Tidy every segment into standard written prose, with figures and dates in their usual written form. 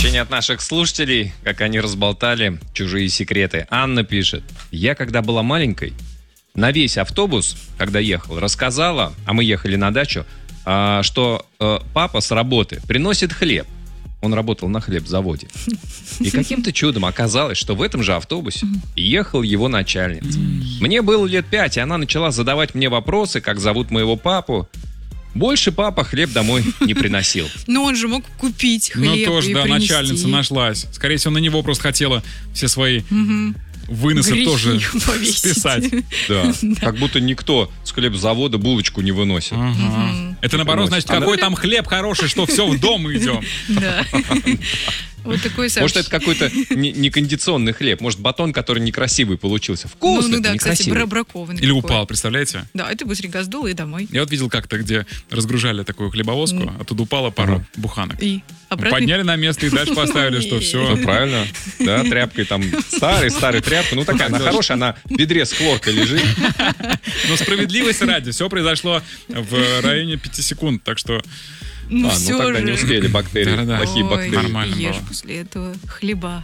Сообщение от наших слушателей, как они разболтали чужие секреты. Анна пишет: я, когда была маленькой, на весь автобус, когда ехал, рассказала, а мы ехали на дачу, что папа с работы приносит хлеб. Он работал на хлебзаводе. И каким-то чудом оказалось, что в этом же автобусе ехал его начальник. Мне было лет 5, и она начала задавать мне вопросы, как зовут моего папу. Больше папа хлеб домой не приносил. Но он же мог купить хлеб и тоже, да, принести. начальница нашлась. Скорее всего, на него просто хотела все свои выносы Грехи тоже повесить. списать. Да. Как будто никто с хлебзавода булочку не выносит. Это наоборот, значит, какой там хлеб хороший, что все, в дом идем. Да. Вот такое сообщение. Может, это какой-то некондиционный хлеб. Может, батон, который некрасивый получился. Вкусный, Ну да, кстати, некрасивый. бракованный. Или такой. упал, представляете? Да, это быстренько сдул и домой. Я вот видел как-то, где разгружали такую хлебовозку, оттуда упала пару буханок. И обратно... Подняли на место и дальше поставили, что все. Ну, правильно. Да, тряпкой там старая тряпка. Ну, такая, она хорошая, она в ведре с хлоркой лежит. Но справедливости ради, все произошло в районе 5 секунд, так что... Ну, Ну все тогда же. не успели бактерии, Да-да-да. плохие Ой, бактерии. Нормально ешь было. после этого хлеба.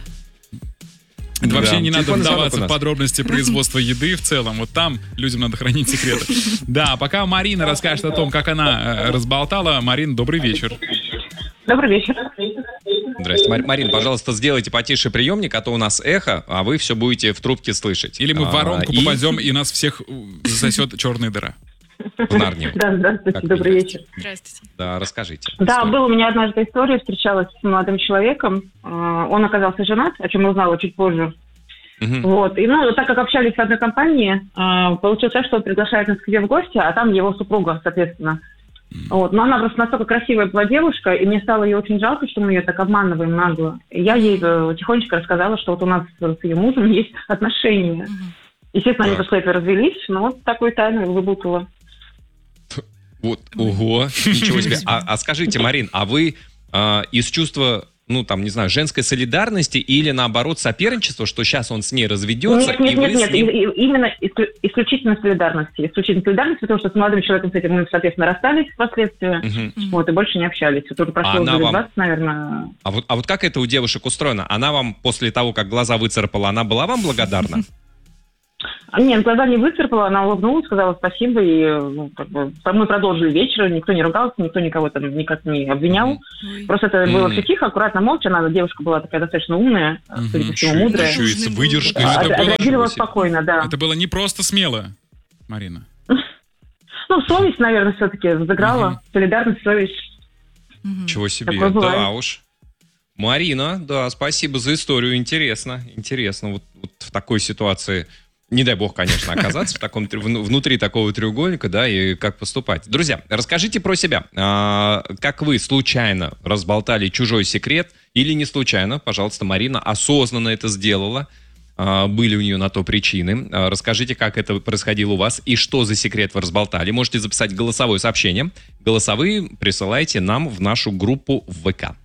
Это вообще Да. не надо Телефонный звонок у вдаваться в нас. подробности производства еды в целом. Вот там людям надо хранить секреты. Да, пока Марина расскажет о том, как она разболтала. Марин, добрый вечер. Добрый вечер. Здрасте. Марин, пожалуйста, сделайте потише приемник, а то у нас эхо, а вы все будете в трубке слышать. Или мы в воронку И попадем, и нас всех засосет черная дыра. в Нарнию. Да, здравствуйте, Как добрый вы вечер. Здравствуйте. Да, расскажите. Да, Историю. была у меня однажды история, встречалась с молодым человеком. Он оказался женат, о чем я узнала чуть позже. Мгм. Вот. И, так как общались в одной компании, получилось так, что он приглашает нас к себе в гости, а там его супруга, соответственно. Вот. Но она просто настолько красивая была девушка, и мне стало ее очень жалко, что мы ее так обманываем нагло. И я ей тихонечко рассказала, что вот у нас с ее мужем есть отношения. Естественно, они Так. после этого развелись, но вот такую тайну выболтала. Вот, ого, ничего себе. А скажите, Марин, а вы из чувства, не знаю, женской солидарности или наоборот соперничества, что сейчас он с ней разведется, и вы с ним... Именно исключительно солидарности. Исключительно солидарности, потому что с молодым человеком с этим мы, соответственно, расстались впоследствии, Мгм. и больше не общались. Вот уже прошло она лет вам- 20, наверное. А вот как это у девушек устроено? Она вам после того, как глаза выцарапала, она была вам благодарна? Нет, глаза не выцарапала, она улыбнулась, сказала спасибо, и мы продолжили вечер, никто не ругался, никто никого там никак не обвинял. Ой. Просто это было все тихо, аккуратно, молча. Девушка была такая достаточно умная, судя по всему, мудрая. Еще и с выдержкой. это было- Отреагировала спокойно, да. Это было не просто смело, Марина. Совесть, наверное, все-таки заграла. Солидарность, совесть. Чего себе, Такое бывает. да уж. Марина, да, спасибо за историю, интересно. Вот в такой ситуации, не дай бог, конечно, оказаться внутри такого треугольника, да, и как поступать. Друзья, расскажите про себя. Как вы случайно разболтали чужой секрет или не случайно, пожалуйста, Марина осознанно это сделала, были у нее на то причины. Расскажите, как это происходило у вас и что за секрет вы разболтали. Можете записать голосовое сообщение. Голосовые присылайте нам в нашу группу в ВК.